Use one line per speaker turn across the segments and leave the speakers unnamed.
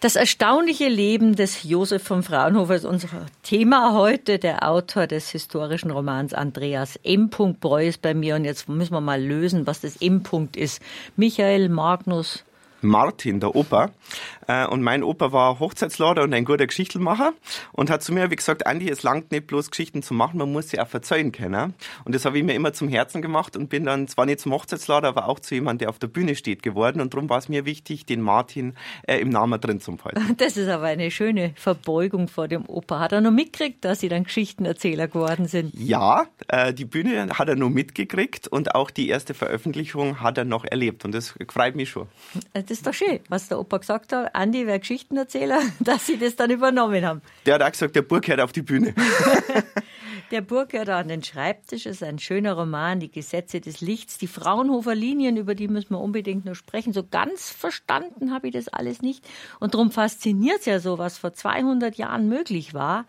Das erstaunliche Leben des Josef von Fraunhofer ist unser Thema heute. Der Autor des historischen Romans Andreas M. Breu ist bei mir. Und jetzt müssen wir mal lösen, was das M. ist. Michael, Magnus,
Martin, der Opa. Und mein Opa war Hochzeitslader und ein guter Geschichtelmacher und hat zu mir wie gesagt, Andi, es langt nicht bloß Geschichten zu machen, man muss sie auch verzeihen können. Und das habe ich mir immer zum Herzen gemacht und bin dann zwar nicht zum Hochzeitslader, aber auch zu jemandem, der auf der Bühne steht, geworden. Und darum war es mir wichtig, den Martin im Namen drin zu halten.
Das ist aber eine schöne Verbeugung vor dem Opa. Hat er noch mitgekriegt, dass Sie dann Geschichtenerzähler geworden sind?
Ja, die Bühne hat er noch mitgekriegt und auch die erste Veröffentlichung hat er noch erlebt. Und das freut mich schon.
Das ist doch schön, was der Opa gesagt hat. Andi wäre Geschichtenerzähler, dass Sie das dann übernommen haben.
Der hat auch gesagt, der Bub gehört auf die Bühne.
Der Bub gehört an den Schreibtisch. Es ist ein schöner Roman, die Gesetze des Lichts, die Fraunhofer Linien, über die müssen wir unbedingt noch sprechen. So ganz verstanden habe ich das alles nicht. Und darum fasziniert es ja so, was vor 200 Jahren möglich war.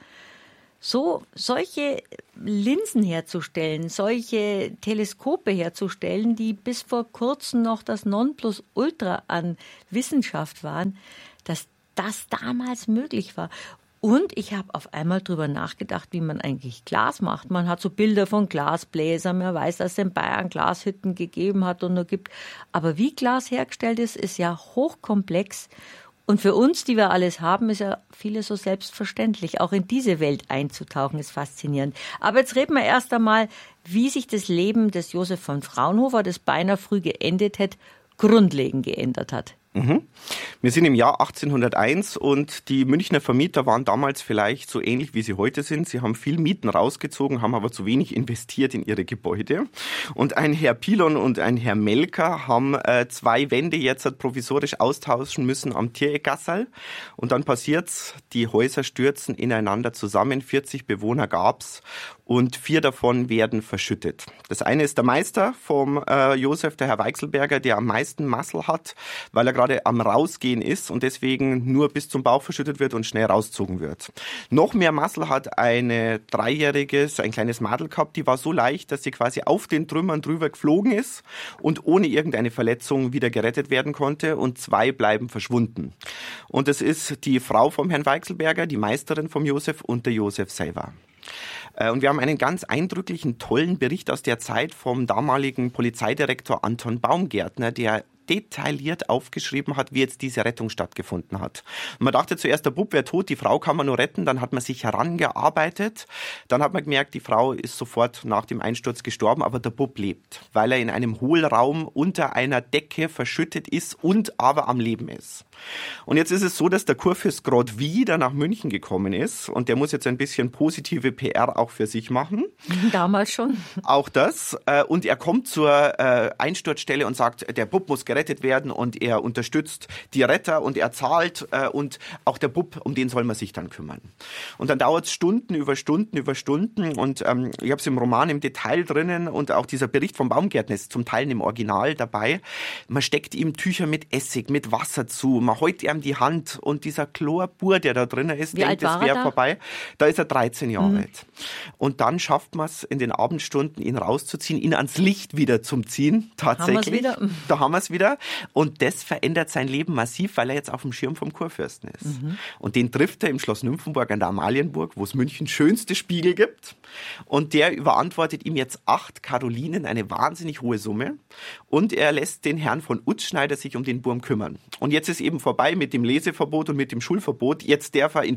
Solche Linsen herzustellen, solche Teleskope herzustellen, die bis vor kurzem noch das Nonplusultra an Wissenschaft waren, dass das damals möglich war. Und ich habe auf einmal drüber nachgedacht, wie man eigentlich Glas macht. Man hat so Bilder von Glasbläsern, man weiß, dass es in Bayern Glashütten gegeben hat und noch gibt. Aber wie Glas hergestellt ist ja hochkomplex. Und für uns, die wir alles haben, ist ja vieles so selbstverständlich. Auch in diese Welt einzutauchen, ist faszinierend. Aber jetzt reden wir erst einmal, wie sich das Leben des Josef von Fraunhofer, das beinahe früh geendet hat, grundlegend geändert hat.
Wir sind im Jahr 1801 und die Münchner Vermieter waren damals vielleicht so ähnlich, wie sie heute sind. Sie haben viel Mieten rausgezogen, haben aber zu wenig investiert in ihre Gebäude. Und ein Herr Pilon und ein Herr Melker haben 2 Wände jetzt provisorisch austauschen müssen am Tiereckassal. Und dann passiert's, die Häuser stürzen ineinander zusammen, 40 Bewohner gab's und 4 davon werden verschüttet. Das eine ist der Meister vom Josef, der Herr Weichselberger, der am meisten Massel hat, weil er gerade am Rausgehen ist und deswegen nur bis zum Bauch verschüttet wird und schnell rausgezogen wird. Noch mehr Massel hat eine 3-jährige, so ein kleines Madel gehabt, die war so leicht, dass sie quasi auf den Trümmern drüber geflogen ist und ohne irgendeine Verletzung wieder gerettet werden konnte und 2 bleiben verschwunden. Und es ist die Frau vom Herrn Weichselberger, die Meisterin vom Josef und der Josef selber. Und wir haben einen ganz eindrücklichen, tollen Bericht aus der Zeit vom damaligen Polizeidirektor Anton Baumgärtner, der detailliert aufgeschrieben hat, wie jetzt diese Rettung stattgefunden hat. Und man dachte zuerst, der Bub wäre tot, die Frau kann man nur retten, dann hat man sich herangearbeitet, dann hat man gemerkt, die Frau ist sofort nach dem Einsturz gestorben, aber der Bub lebt, weil er in einem Hohlraum unter einer Decke verschüttet ist und aber am Leben ist. Und jetzt ist es so, dass der Kurfürst gerade wieder nach München gekommen ist und der muss jetzt ein bisschen positive PR auch für sich machen.
Damals schon.
Auch das. Und er kommt zur Einsturzstelle und sagt, der Bub muss gerettet werden und er unterstützt die Retter und er zahlt und auch der Bub, um den soll man sich dann kümmern. Und dann dauert es Stunden über Stunden über Stunden und ich habe es im Roman im Detail drinnen und auch dieser Bericht vom Baumgärtner ist zum Teil im Original dabei. Man steckt ihm Tücher mit Essig, mit Wasser zu, man heult ihm die Hand und dieser Chlorbur, der da drinnen ist, denkt, es wäre vorbei. Da ist er 13 Jahre alt. Und dann schafft man es in den Abendstunden, ihn rauszuziehen, ihn ans Licht wieder zum Ziehen, tatsächlich. Da haben wir es wieder. Und das verändert sein Leben massiv, weil er jetzt auf dem Schirm vom Kurfürsten ist. Und den trifft er im Schloss Nymphenburg an der Amalienburg, wo es Münchens schönste Spiegel gibt. Und der überantwortet ihm jetzt 8 Karolinen, eine wahnsinnig hohe Summe. Und er lässt den Herrn von Utzschneider sich um den Burm kümmern. Und jetzt ist eben vorbei mit dem Leseverbot und mit dem Schulverbot. Jetzt darf er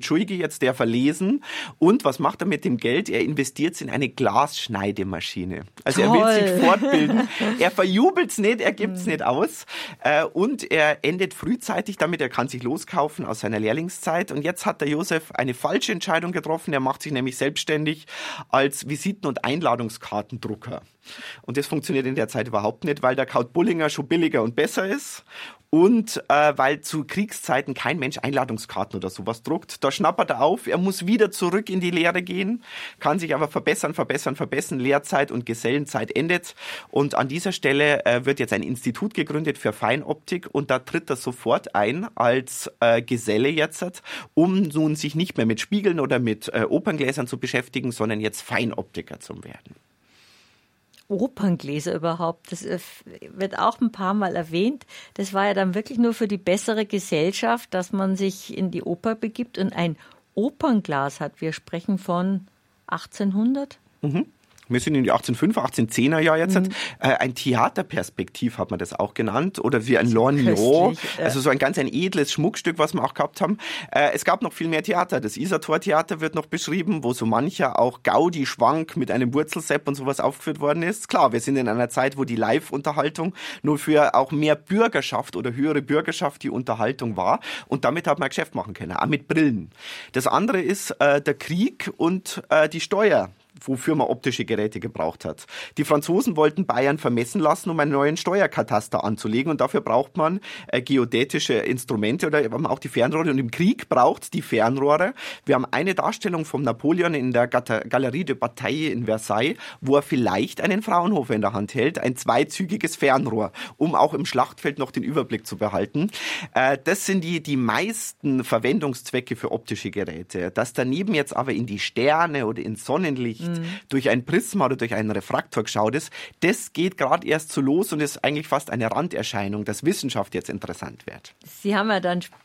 lesen. Und was macht er mit dem Geld? Er investiert es in eine Glasschneidemaschine. Also er will sich fortbilden. Er verjubelt es nicht, er gibt es nicht aus. Und er endet frühzeitig damit, er kann sich loskaufen aus seiner Lehrlingszeit. Und jetzt hat der Josef eine falsche Entscheidung getroffen. Er macht sich nämlich selbstständig als Visiten- und Einladungskartendrucker. Und das funktioniert in der Zeit überhaupt nicht, weil der Kaut Bullinger schon billiger und besser ist. Und weil zu Kriegszeiten kein Mensch Einladungskarten oder sowas druckt. Da schnappert er auf, er muss wieder zurück in die Lehre gehen, kann sich aber verbessern. Lehrzeit und Gesellenzeit endet. Und an dieser Stelle wird jetzt ein Institut gegründet für Feinoptik und da tritt er sofort ein als Geselle jetzt, um nun sich nicht mehr mit Spiegeln oder mit Operngläsern zu beschäftigen, sondern jetzt Feinoptiker zu werden.
Operngläser überhaupt, das wird auch ein paar Mal erwähnt. Das war ja dann wirklich nur für die bessere Gesellschaft, dass man sich in die Oper begibt und ein Opernglas hat. Wir sprechen von 1800.
Wir sind in die 1805er, 1810er Jahre jetzt. Ein Theaterperspektiv hat man das auch genannt. Oder wie ein Lorgnon. Also so ein edles Schmuckstück, was wir auch gehabt haben. Es gab noch viel mehr Theater. Das Isator-Theater wird noch beschrieben, wo so mancher auch Gaudi-Schwank mit einem Wurzelsepp und sowas aufgeführt worden ist. Klar, wir sind in einer Zeit, wo die Live-Unterhaltung nur für auch mehr Bürgerschaft oder höhere Bürgerschaft die Unterhaltung war. Und damit hat man Geschäft machen können, auch mit Brillen. Das andere ist der Krieg und die Steuer, wofür man optische Geräte gebraucht hat. Die Franzosen wollten Bayern vermessen lassen, um einen neuen Steuerkataster anzulegen, und dafür braucht man geodätische Instrumente oder auch die Fernrohre, und im Krieg braucht die Fernrohre. Wir haben eine Darstellung von Napoleon in der Galerie de Bataille in Versailles, wo er vielleicht einen Fraunhofer in der Hand hält, ein zweizügiges Fernrohr, um auch im Schlachtfeld noch den Überblick zu behalten. Das sind die meisten Verwendungszwecke für optische Geräte. Dass daneben jetzt aber in die Sterne oder ins Sonnenlicht durch ein Prisma oder durch einen Refraktor geschaut ist, das geht gerade erst so los und ist eigentlich fast eine Randerscheinung, dass Wissenschaft jetzt interessant wird.
Sie haben ja dann